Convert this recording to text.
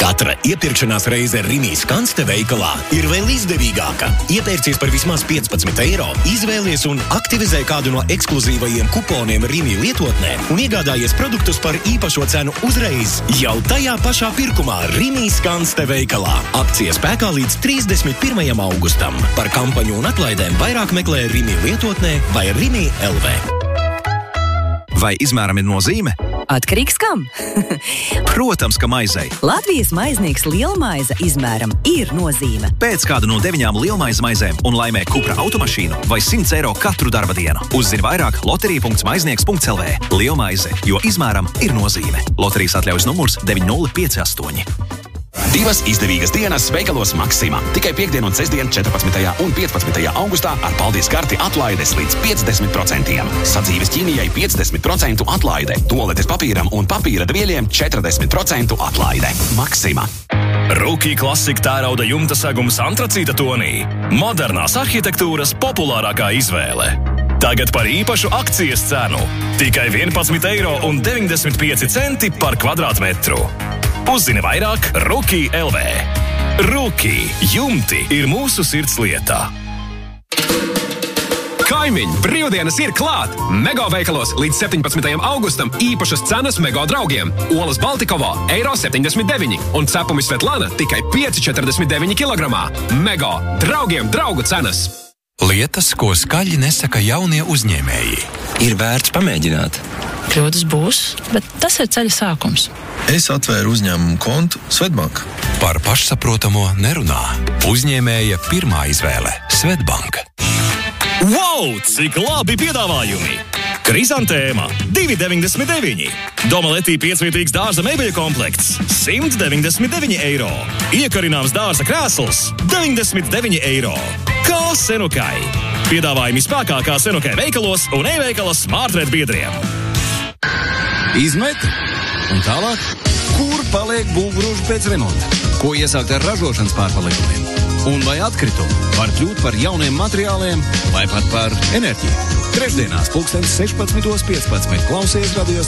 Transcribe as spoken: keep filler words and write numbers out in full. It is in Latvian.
Katra iepirkšanās reize Rimi Skanste veikalā ir vēl izdevīgāka. Iepērcies par vismaz piecpadsmit eiro, izvēlies un aktivizē kādu no ekskluzīvajiem kuponiem Rimi lietotnē un iegādājies produktus par īpašo cenu uzreiz jau tajā pašā pirkumā Rimi Skanste veikalā. Akcija spēkā līdz trīsdesmit pirmajam augustam. Par kampaņu un atlaidēm vairāk meklē Rimi lietotnē vai Rimi L V. Vai izmēram ir nozīme? Atkarīgs kam? Protams, ka maizei. Latvijas maiznieks Lielmaize izmēram ir nozīme. Pēc kādu no deviņām lielmaize maizēm un laimē Cupra automašīnu vai simts eiro katru darba dienu. Uzzini vairāk loterija punkts maiznieks punkts l v. Lielmaize, jo izmēram ir nozīme. Loterijas atļaujas numurs deviņi nulle pieci astoņi. Divas izdevīgas dienas veikalos Maxima. Tikai piekdien un sestdien četrpadsmitajā un piecpadsmitajā augustā ar paldies karti atlaides līdz piecdesmit procentiem. Sadzīves ķīmijai piecdesmit procentu atlaide. Tualetes papīram un papīra dvieļiem četrdesmit procentu atlaide. Maxima. Rookie klasika tērauda jumta segums antracīta tonī. Modernās arhitektūras populārākā izvēle. Tagad par īpašu akcijas cenu. Tikai vienpadsmit eiro un deviņdesmit pieci centi par kvadrātmetru. Uzzini vairāk Rookie L V. Rookie jumti ir mūsu sirds lietā. Kaimiņi, brīvdienas ir klāt! Mego veikalos līdz septiņpadsmitajam augustam īpašas cenas Mego draugiem. Olas Baltikovā eiro septiņdesmit deviņi un cepumi Svetlana tikai pieci četrdesmit deviņi kilogramā. Mego draugiem draugu cenas. Lietas, ko skaļi nesaka jaunie uzņēmēji. Ir vērts pamēģināt. Kļūdas būs, bet tas ir ceļa sākums. Es atvēru uzņēmumu kontu Svetbank. Par pašsaprotamo nerunā. Uzņēmēja pirmā izvēle – Svetbank. Wow, cik labi piedāvājumi! Krizantēma divi deviņdesmit deviņi. Domaletī piecvietīgs dārza mēbeļu komplekts simt deviņdesmit deviņi eiro. Iekarināms dārza krēsls deviņdesmit deviņi eiro. Kā Senukai. Piedāvājumi spēkā kā Senukai veikalos un e-veikala Smartred biedriem. Izmeti un tālāk, kur paliek būvgrūži pēc remonta, ko iesākt ar ražošanas pārpalikumiem, un vai atkritumi var kļūt par jauniem materiāliem vai pat par enerģiju. Trešdienās pulkstens sešpadsmit piecpadsmit klausies radios